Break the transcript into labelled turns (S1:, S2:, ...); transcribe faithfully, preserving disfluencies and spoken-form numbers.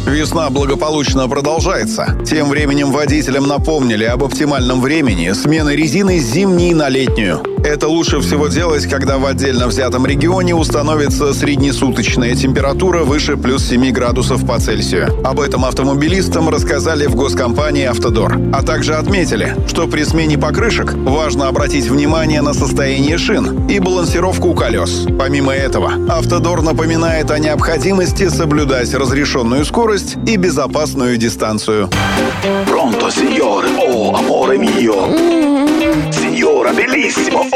S1: Весна благополучно продолжается. Тем временем водителям напомнили об оптимальном времени смены резины с зимней на летнюю. Это лучше всего делать, когда в отдельно взятом регионе установится среднесуточная температура выше плюс семи градусов по Цельсию. Об этом автомобилистам рассказали в госкомпании «Автодор». А также отметили, что при смене покрышек важно обратить внимание на состояние шин и балансировку колес. Помимо этого, «Автодор» напоминает о необходимости соблюдать разрешенную скорость и безопасную дистанцию.
S2: Pronto, signore? Oh, amore mio. Signora, bellissimo.